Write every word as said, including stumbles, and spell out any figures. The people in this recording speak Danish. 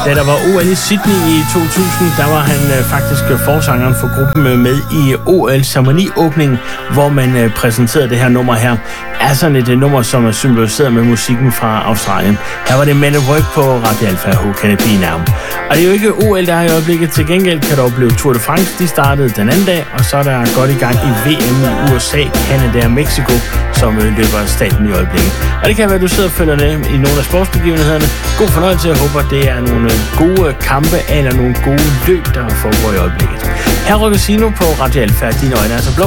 Da der var O L i Sydney i to tusind, der var han øh, faktisk forsangeren for gruppen øh, med i O L-ceremoniåbningen, hvor man øh, præsenterede det her nummer her. Er sådan et, et nummer, som er symboliseret med musikken fra Australien. Her var det Men at Work på Radio Alpha, Who Can It Be Now? Og det er jo ikke O L, der er i øjeblikket. Til gengæld kan der blive Tour de France. De startede den anden dag, og så er der godt i gang i V M i U S A, Canada og Mexico, som øh, løber af staten i øjeblikket. Og det kan være, at du sidder og følger med i nogle af sportsbegivenhederne. God fornøjelse. Jeg håber, det er nogle gode kampe eller nogle gode løb, der foregår i øjeblikket. Her rykker Sino på Radio Alpha. Dine øjne er så blå.